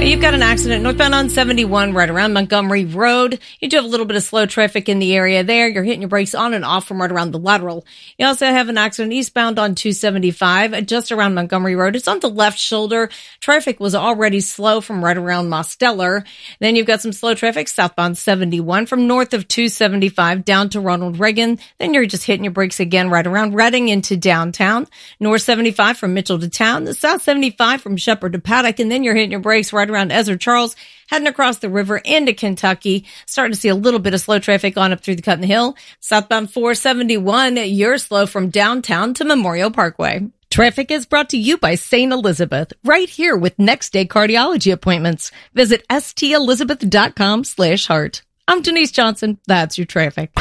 You've got an accident northbound on 71 right around Montgomery Road. You do have a little bit of slow traffic in the area there. You're hitting your brakes on and off from right around the lateral. You also have an accident eastbound on 275 just around Montgomery Road. It's on the left shoulder. Traffic was already slow from right around Mosteller. Then you've got some slow traffic southbound 71 from north of 275 down to Ronald Reagan. Then you're just hitting your brakes again right around Reading into downtown. North 75 from Mitchell to town. The south 75 from Shepherd to Paddock. And then you're hitting your brakes right around Ezra Charles, heading across the river into Kentucky. Starting to see a little bit of slow traffic on up through the Cut in the Hill. Southbound 471, you're slow from downtown to Memorial Parkway. Traffic is brought to you by St. Elizabeth, right here with next day cardiology appointments. Visit stelizabeth.com/heart. I'm Denise Johnson. That's your traffic.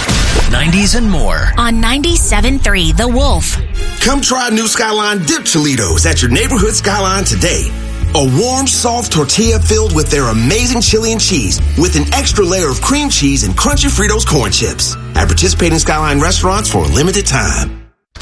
90s and more on 97.3 The Wolf. Come try new Skyline Dip Cholitos at your neighborhood Skyline today. A warm, soft tortilla filled with their amazing chili and cheese with an extra layer of cream cheese and crunchy Fritos corn chips. At participating Skyline restaurants for a limited time.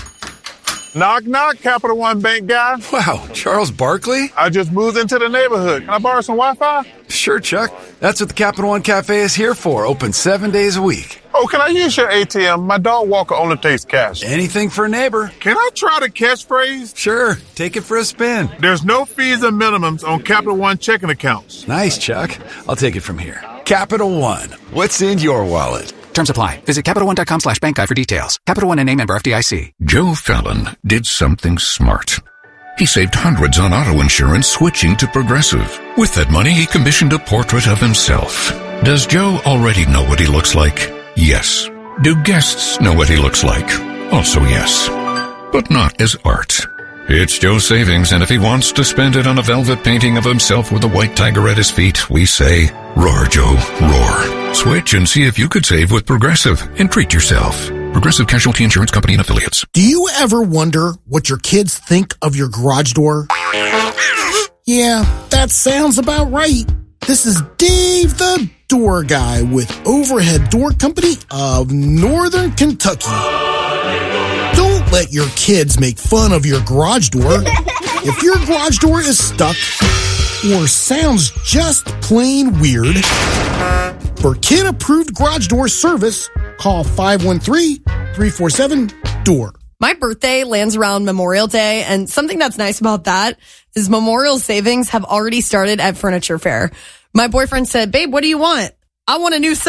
Knock, knock, Capital One Bank guy. Wow, Charles Barkley? I just moved into the neighborhood. Can I borrow some Wi-Fi? Sure, Chuck. That's what the Capital One Cafe is here for. Open 7 days a week. Oh, can I use your ATM? My dog walker only takes cash. Anything for a neighbor. Can I try the catchphrase? Sure. Take it for a spin. There's no fees and minimums on Capital One checking accounts. Nice, Chuck. I'll take it from here. Capital One. What's in your wallet? Terms apply. Visit CapitalOne.com/bankguide for details. Capital One and name member FDIC. Joe Fallon did something smart. He saved hundreds on auto insurance switching to Progressive. With that money, he commissioned a portrait of himself. Does Joe already know what he looks like? Yes. Do guests know what he looks like? Also yes. But not as art. It's Joe's savings, and if he wants to spend it on a velvet painting of himself with a white tiger at his feet, we say, roar, Joe, roar. Switch and see if you could save with Progressive and treat yourself. Progressive Casualty Insurance Company and Affiliates. Do you ever wonder what your kids think of your garage door? Yeah, that sounds about right. This is Dave the Door Guy with Overhead Door Company of Northern Kentucky. Don't let your kids make fun of your garage door. If your garage door is stuck or sounds just plain weird, for kid-approved garage door service, call 513-347-DOOR. My birthday lands around Memorial Day, and something that's nice about that is Memorial savings have already started at Furniture Fair. My boyfriend said, "Babe, what do you want?" "I want a new sofa."